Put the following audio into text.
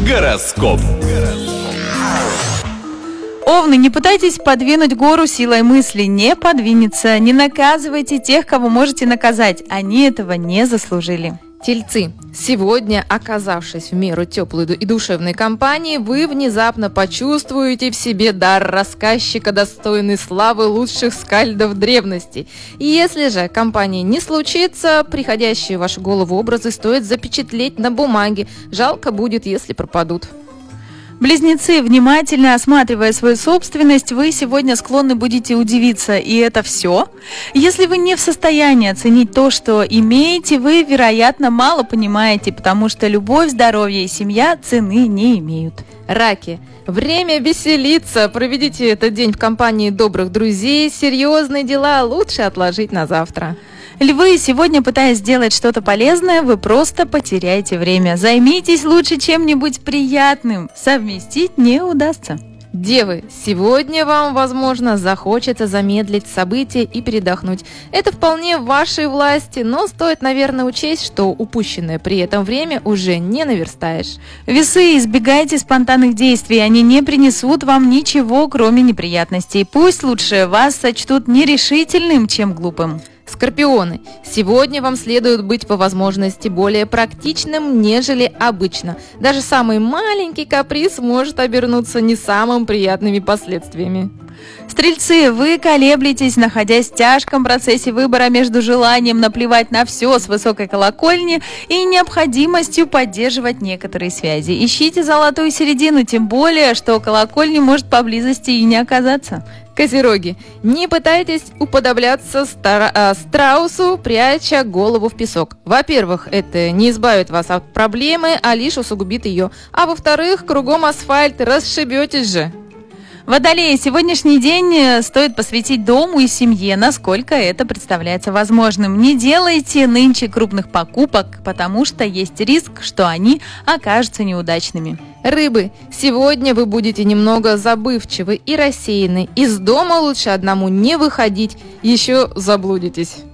Гороскоп. Овны, не пытайтесь подвинуть гору силой мысли, не подвинется. Не наказывайте тех, кого можете наказать, они этого не заслужили. Тельцы, сегодня, оказавшись в меру теплой и душевной компании, вы внезапно почувствуете в себе дар рассказчика, достойный славы лучших скальдов древности. И если же компания не случится, приходящие в вашу голову образы стоит запечатлеть на бумаге. Жалко будет, если пропадут. Близнецы, внимательно осматривая свою собственность, вы сегодня склонны будете удивиться, и это все. Если вы не в состоянии оценить то, что имеете, вы, вероятно, мало понимаете, потому что любовь, здоровье и семья цены не имеют. Раки, время веселиться. Проведите этот день в компании добрых друзей. Серьезные дела лучше отложить на завтра. Львы, сегодня, пытаясь сделать что-то полезное, вы просто потеряете время. Займитесь лучше чем-нибудь приятным. Совместить не удастся. Девы, сегодня вам, возможно, захочется замедлить события и передохнуть. Это вполне в вашей власти, но стоит, наверное, учесть, что упущенное при этом время уже не наверстаешь. Весы, избегайте спонтанных действий, они не принесут вам ничего, кроме неприятностей. Пусть лучше вас сочтут нерешительным, чем глупым. Скорпионы, сегодня вам следует быть по возможности более практичным, нежели обычно. Даже самый маленький каприз может обернуться не самыми приятными последствиями. Стрельцы, вы колеблетесь, находясь в тяжком процессе выбора между желанием наплевать на все с высокой колокольни и необходимостью поддерживать некоторые связи. Ищите золотую середину, тем более, что колокольни может поблизости и не оказаться. Козероги, не пытайтесь уподобляться страусу, пряча голову в песок. Во-первых, это не избавит вас от проблемы, а лишь усугубит ее. А во-вторых, кругом асфальт, расшибетесь же. Водолеи, сегодняшний день стоит посвятить дому и семье, насколько это представляется возможным. Не делайте нынче крупных покупок, потому что есть риск, что они окажутся неудачными. Рыбы, сегодня вы будете немного забывчивы и рассеяны. Из дома лучше одному не выходить, еще заблудитесь.